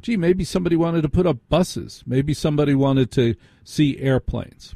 Gee, maybe somebody wanted to put up buses. Maybe somebody wanted to see airplanes.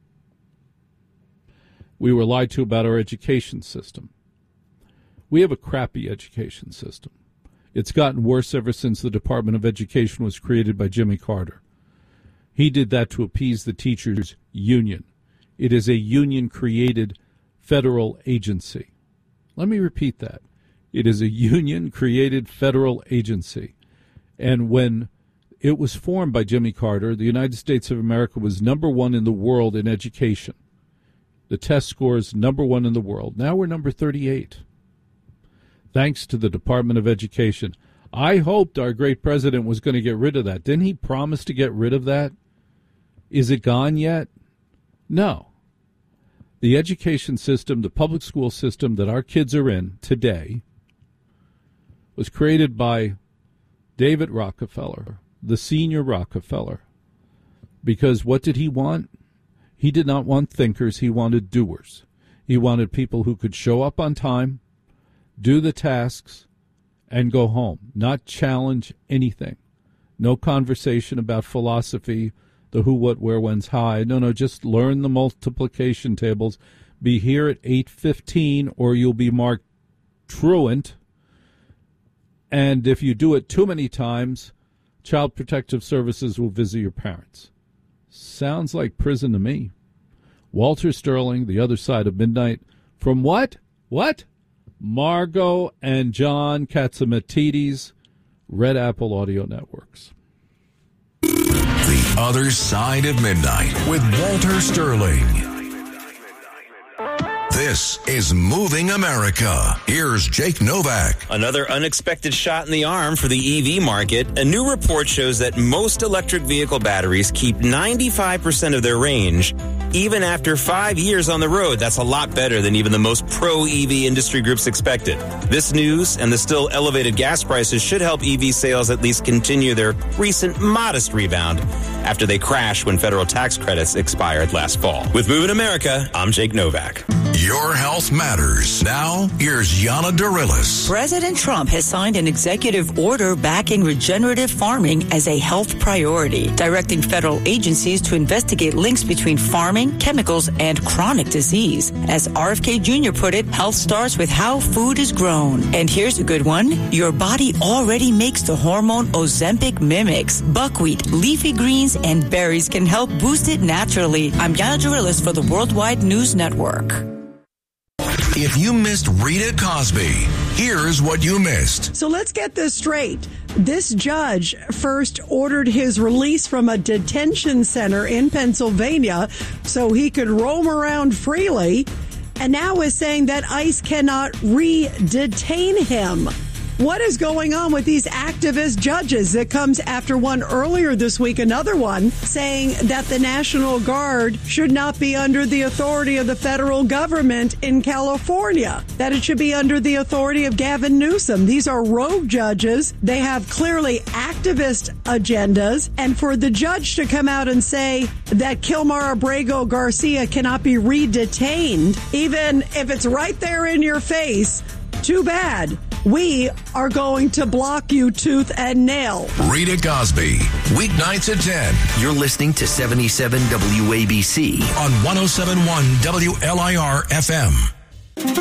We were lied to about our education system. We have a crappy education system. It's gotten worse ever since the Department of Education was created by Jimmy Carter. He did that to appease the teachers' union. It is a union-created federal agency. Let me repeat that. It is a union-created federal agency. And when it was formed by Jimmy Carter, the United States of America was number one in the world in education. The test scores number one in the world. Now we're number 38. Thanks to the Department of Education. I hoped our great president was going to get rid of that. Didn't he promise to get rid of that? Is it gone yet? No. The education system, the public school system that our kids are in today was created by David Rockefeller, the senior Rockefeller. Because what did he want? He did not want thinkers. He wanted doers. He wanted people who could show up on time, do the tasks, and go home, not challenge anything. No conversation about philosophy, the who, what, where, when's, how. No, just learn the multiplication tables. Be here at 8:15 or you'll be marked truant. And if you do it too many times, Child Protective Services will visit your parents. Sounds like prison to me. Walter Sterling, The Other Side of Midnight. From what? What? Margot and John Catsimatidis, Red Apple Audio Networks. The Other Side of Midnight with Walter Sterling. This is Moving America. Here's Jake Novak. Another unexpected shot in the arm for the EV market. A new report shows that most electric vehicle batteries keep 95% of their range, even after 5 years on the road. That's a lot better than even the most pro-EV industry groups expected. This news and the still elevated gas prices should help EV sales at least continue their recent modest rebound after they crashed when federal tax credits expired last fall. With Moving America, I'm Jake Novak. Your health matters. Now, here's Yana Dorilis. President Trump has signed an executive order backing regenerative farming as a health priority, directing federal agencies to investigate links between farming, chemicals, and chronic disease. As RFK Jr. put it, health starts with how food is grown. And here's a good one. Your body already makes the hormone Ozempic mimics. Buckwheat, leafy greens, and berries can help boost it naturally. I'm Yana Dorilis for the Worldwide News Network. If you missed Rita Cosby, here's what you missed. So let's get this straight. This judge first ordered his release from a detention center in Pennsylvania so he could roam around freely, and now is saying that ICE cannot re-detain him. What is going on with these activist judges? It comes after one earlier this week, another one, saying that the National Guard should not be under the authority of the federal government in California, that it should be under the authority of Gavin Newsom. These are rogue judges. They have clearly activist agendas. And for the judge to come out and say that Kilmar Abrego Garcia cannot be re-detained, even if it's right there in your face, too bad. We are going to block you tooth and nail. Rita Cosby, weeknights at 10. You're listening to 77 WABC on 107.1 WLIR FM.